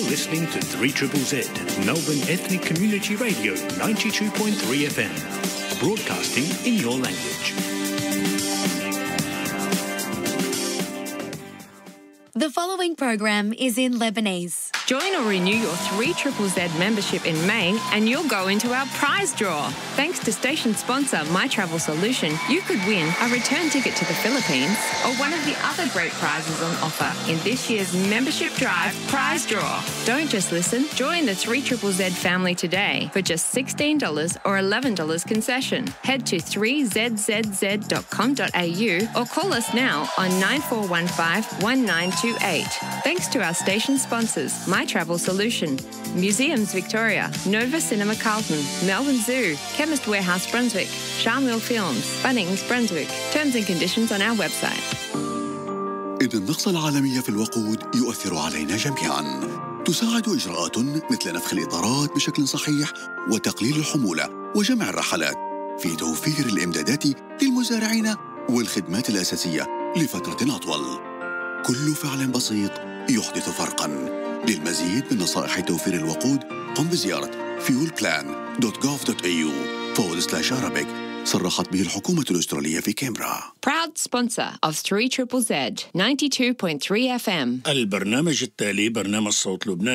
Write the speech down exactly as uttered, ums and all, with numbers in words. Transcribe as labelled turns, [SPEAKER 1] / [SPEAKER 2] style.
[SPEAKER 1] You're listening to three triple Z, Melbourne Ethnic Community Radio ninety-two point three F M, broadcasting in your language.
[SPEAKER 2] The following program is in Lebanese.
[SPEAKER 3] Join or renew your three triple Z membership in May and you'll go into our prize draw. Thanks to station sponsor My Travel Solution, you could win a return ticket to the Philippines or one of the other great prizes on offer in this year's membership drive prize draw. Don't just listen, join the three triple Z family today for just sixteen dollars or eleven dollars concession. Head to three z z z dot com dot a u or call us now on nine four one five, one nine two eight. Thanks to our station sponsors, My Travel Solution, Museums Victoria, Nova Cinema Carlton, Melbourne Zoo, Chemist Warehouse Brunswick, Charmel Films, Bunnings Brunswick. Terms and conditions on our website.
[SPEAKER 4] إن النقص العالمي في الوقود يؤثر علينا جميعاً. تساعد إجراءات مثل نفخ الإطارات بشكل صحيح وتقليل الحمولة وجمع الرحلات في توفير الإمدادات للمزارعين والخدمات الأساسية لفترة أطول. كل فعل بسيط يحدث فرقاً. للمزيد من نصائح توفير الوقود قم بزيارة fuelplan dot gov dot a u forward slash Arabic. صرحت به الحكومة الأسترالية في كامبرا.
[SPEAKER 3] Proud sponsor of three triple Z ninety-two point three F M.
[SPEAKER 1] البرنامج التالي برنامج صوت لبنان.